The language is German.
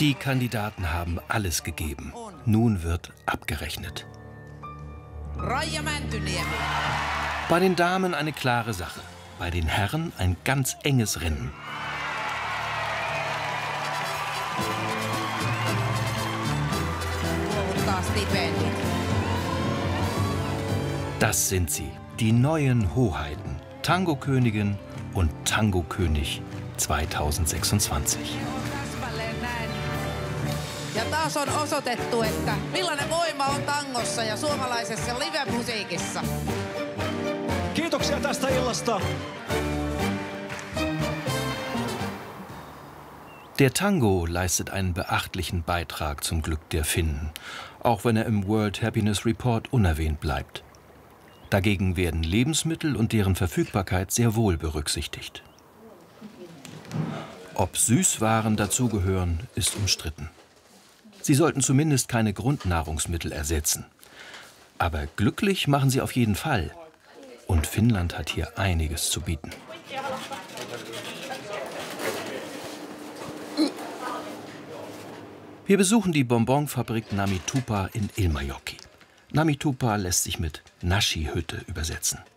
Die Kandidaten haben alles gegeben. Nun wird abgerechnet. Bei den Damen eine klare Sache. Bei den Herren ein ganz enges Rennen. Das sind sie, die neuen Hoheiten, Tango-Königin und Tango-König 2026. Ja taas on osoitettu, että millainen voima on tangossa ja suomalaisessa live-musiikissa. Kiitoksia tästä illasta. Der Tango leistet einen beachtlichen Beitrag zum Glück der Finnen, auch wenn er im World Happiness Report unerwähnt bleibt. Dagegen werden Lebensmittel und deren Verfügbarkeit sehr wohl berücksichtigt. Ob Süßwaren dazugehören, ist umstritten. Sie sollten zumindest keine Grundnahrungsmittel ersetzen. Aber glücklich machen sie auf jeden Fall. Und Finnland hat hier einiges zu bieten. Wir besuchen die Bonbonfabrik Nami Tupa in Ilmajoki. Nami Tupa lässt sich mit Nashi-Hütte übersetzen.